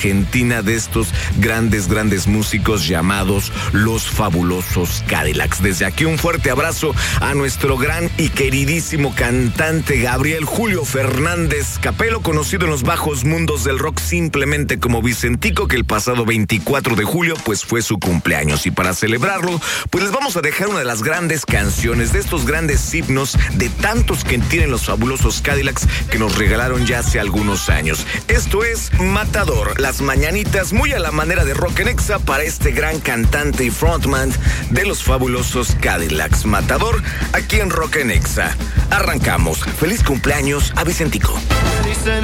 Argentina de estos grandes músicos llamados Los Fabulosos Cadillacs. Desde aquí un fuerte abrazo a nuestro gran y queridísimo cantante Gabriel Julio Fernández Capelo, conocido en los bajos mundos del rock simplemente como Vicentico, que el pasado 24 de julio pues fue su cumpleaños. Y para celebrarlo, pues les vamos a dejar una de las grandes canciones, de estos grandes himnos, de tantos que tienen los Fabulosos Cadillacs que nos regalaron ya hace algunos años. Esto es Matador, las mañanitas muy a la manera de Rock en Exa para este gran cantante y frontman de los Fabulosos Cadillacs. Matador, aquí en Rock en Exa. Arrancamos. Feliz cumpleaños a Vicentico.